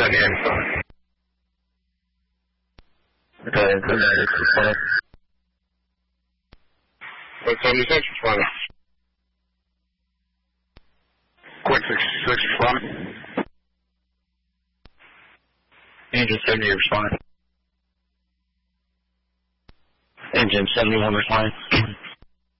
again. Okay, good night. What's 76 responding? Quit 66 responding. Engine 70 responding. Engine 71 responding.